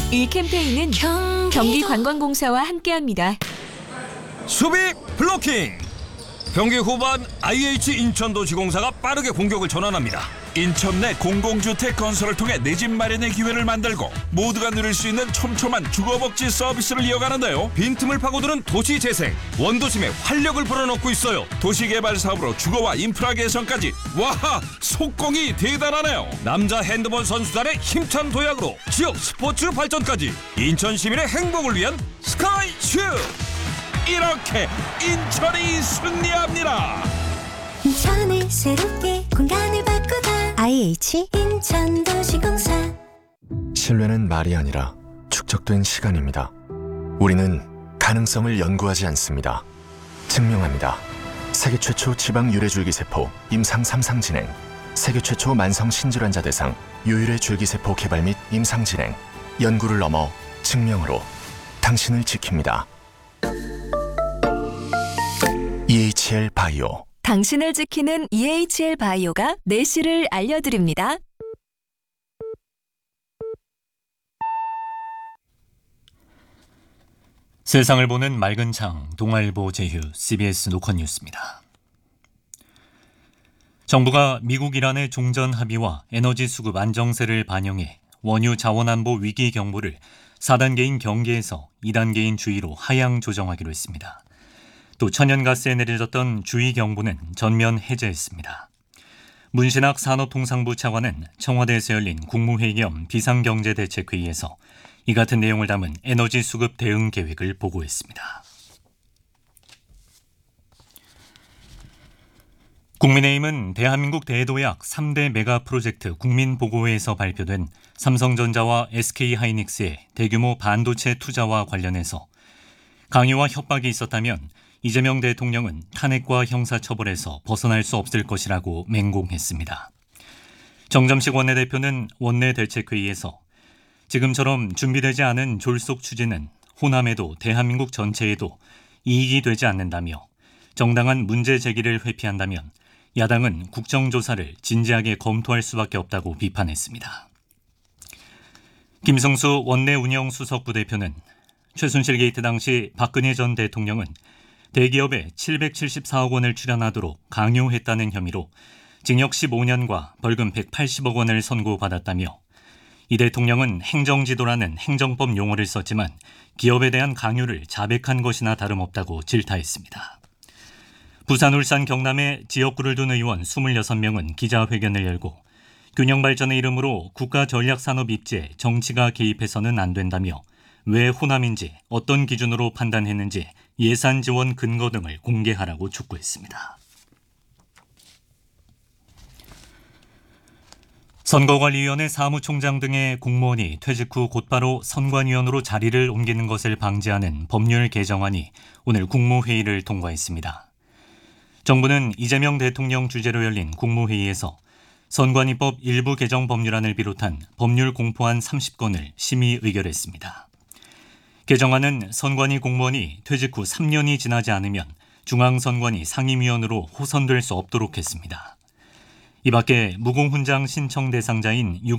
이 캠페인은 경기관광공사와 함께합니다. 수비 블로킹. 경기 후반 IH 인천도시공사가 빠르게 공격을 전환합니다. 인천 내 공공주택 건설을 통해 내 집 마련의 기회를 만들고 모두가 누릴 수 있는 촘촘한 주거복지 서비스를 이어가는데요. 빈틈을 파고드는 도시재생, 원도심에 활력을 불어넣고 있어요. 도시개발 사업으로 주거와 인프라 개선까지. 와, 속공이 대단하네요. 남자 핸드볼 선수단의 힘찬 도약으로 지역 스포츠 발전까지. 인천 시민의 행복을 위한 스카이슈. 이렇게 인천이 승리합니다. 인천을 새롭게 공간을 바꾸다. IH 인천도시공사. 신뢰는 말이 아니라 축적된 시간입니다. 우리는 가능성을 연구하지 않습니다. 증명합니다. 세계 최초 지방 유래줄기세포 임상 3상 진행, 세계 최초 만성 신질환자 대상 유일의 줄기세포 개발 및 임상 진행. 연구를 넘어 증명으로 당신을 지킵니다. EHL 바이오. 당신을 지키는 EHL 바이오가 내실을 알려드립니다. 세상을 보는 맑은 창, 동아일보 제휴, CBS 노컷뉴스입니다. 정부가 미국 이란의 종전 합의와 에너지 수급 안정세를 반영해 원유 자원안보 위기 경보를 4단계인 경계에서 2단계인 주의로 하향 조정하기로 했습니다. 또 천연가스에 내려졌던 주의경보는 전면 해제했습니다. 문신학 산업통상부 차관은 청와대에서 열린 국무회의 겸 비상경제대책회의에서 이 같은 내용을 담은 에너지 수급 대응 계획을 보고했습니다. 국민의힘은 대한민국 대도약 3대 메가 프로젝트 국민보고회에서 발표된 삼성전자와 SK하이닉스의 대규모 반도체 투자와 관련해서 강요와 협박이 있었다면 이재명 대통령은 탄핵과 형사처벌에서 벗어날 수 없을 것이라고 맹공했습니다. 정점식 원내대표는 원내대책회의에서 지금처럼 준비되지 않은 졸속 추진은 호남에도 대한민국 전체에도 이익이 되지 않는다며 정당한 문제 제기를 회피한다면 야당은 국정조사를 진지하게 검토할 수밖에 없다고 비판했습니다. 김승수 원내운영수석 부대표는 최순실 게이트 당시 박근혜 전 대통령은 대기업에 774억 원을 출연하도록 강요했다는 혐의로 징역 15년과 벌금 180억 원을 선고받았다며 이 대통령은 행정지도라는 행정법 용어를 썼지만 기업에 대한 강요를 자백한 것이나 다름없다고 질타했습니다. 부산, 울산, 경남의 지역구를 둔 의원 26명은 기자회견을 열고 균형발전의 이름으로 국가전략산업 입지에 정치가 개입해서는 안 된다며 왜 호남인지 어떤 기준으로 판단했는지 예산 지원 근거 등을 공개하라고 촉구했습니다. 선거관리위원회 사무총장 등의 공무원이 퇴직 후 곧바로 선관위원으로 자리를 옮기는 것을 방지하는 법률 개정안이 오늘 국무회의를 통과했습니다. 정부는 이재명 대통령 주재로 열린 국무회의에서 선관위법 일부 개정 법률안을 비롯한 법률 공포안 30건을 심의 의결했습니다. 개정안은 선관위 공무원이 퇴직 후 3년이 지나지 않으면 중앙선관위 상임위원으로 호선될 수 없도록 했습니다. 이 밖에 무공훈장 신청 대상자인